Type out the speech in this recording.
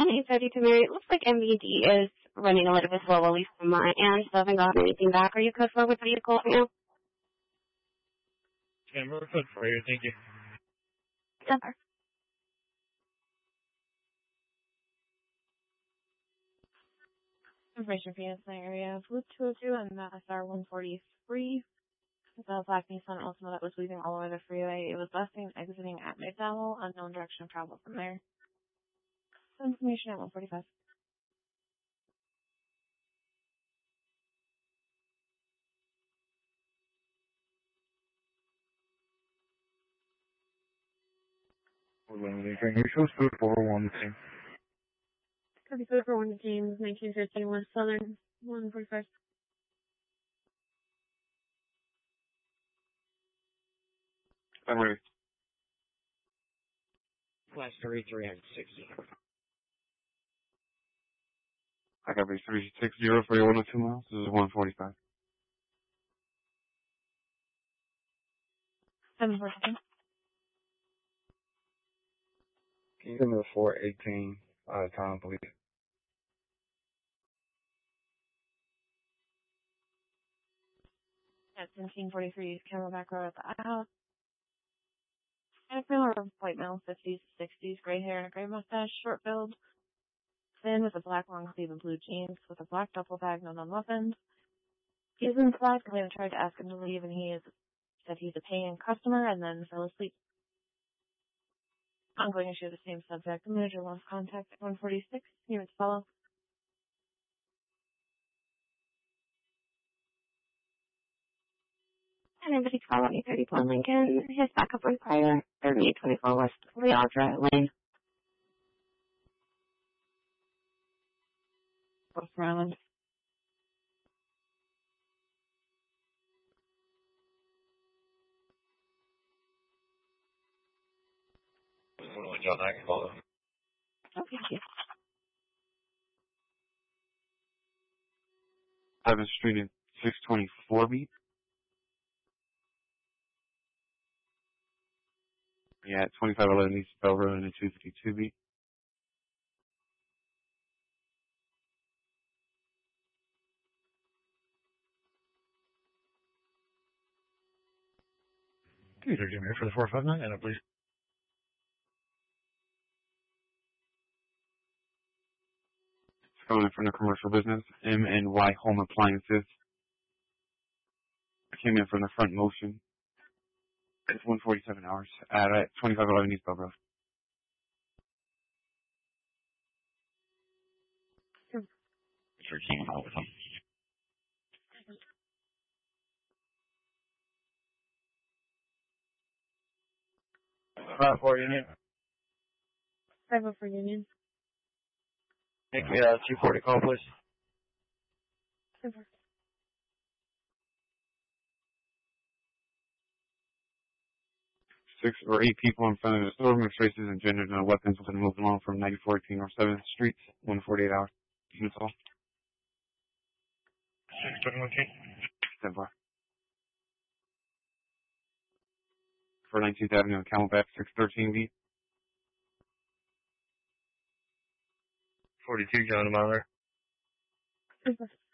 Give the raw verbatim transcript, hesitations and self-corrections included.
one eight thirty-two, Mary. It looks like M V D is running a little bit slow, at least from my end, so I haven't gotten anything back. Are you good for with vehicle now? Yeah, we're good for you. Thank you. Denver. Information for you in the area of Loop two oh two and S R one forty-three. It's a black Nissan Altima that was leaving all over the freeway. It was busting, exiting at McDowell, unknown direction of travel from there. Information at one forty-five. Initials food for one team. Copy food for one team, nineteen thirteen West Southern, one forty-five. I'm ready. Class three, three sixty. I got base three six zero for your one oh two miles. This is one forty-five. seven forty-two. Can you give me the four eighteen out of time, please? At seventeen forty-three, Camelback Road at the house. And a female of white male, fifties, sixties, gray hair and a gray mustache, short build, thin with a black long sleeve and blue jeans, with a black duffel bag, no known weapons. He is inside because I tried to ask him to leave, and he is said he's a paying customer and then fell asleep. Ongoing issue of the same subject. The manager lost contact at one forty-six. Units follow. And everybody call one eight thirty-four Lincoln. His backup require thirty-eight twenty-four West Leandra Lane. West Island. John, I can follow. Okay, thank you. seventh Street at six twenty-four beat. Yeah, at twenty-five eleven East Bell Road and a two fifty-two beat. Peter, Jim here for the four five nine, and please. It's going in from the commercial business, M and Y Home Appliances. I came in from the front motion. It's one forty-seven hours at uh, twenty-five eleven East Bell Road. Sure, King, all with him. Five four Union. five oh four Union. Make me a two forty call, please. Six or eight people in front of the store, mixed races and genders, and weapons within moving along from ninety-four eighteen North seventh Street, one forty-eight hours. Units all. six twenty-one K. Stand by. For nineteenth Avenue and Camelback, six thirteen B. forty-two John Miller.